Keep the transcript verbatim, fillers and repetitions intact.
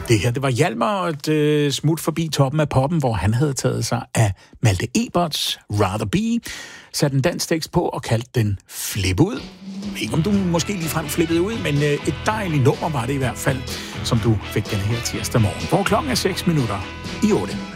Det her, det var Hjalmar og et øh, smut forbi toppen af poppen, hvor han havde taget sig af Malte Eberts Rather Be, sat en dansk tekst på og kaldt den Flip ud. Jeg ved ikke, om du måske ligefrem flippede ud, men øh, et dejligt nummer var det i hvert fald, som du fik den her tirsdag morgen. Hvor klokken er seks minutter i otte.